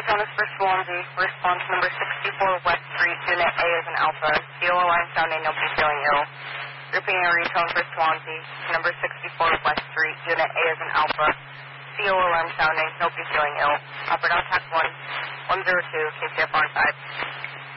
tone is for Swansea. Response number 64 West Street, Unit A is an Alpha. CO alarm sounding, nobody feeling ill. Repeating a retone for Swansea. Number 64 West Street, Unit A is an Alpha. CO alarm sounding, nobody feeling ill. Upper contact 102, KCFR 5.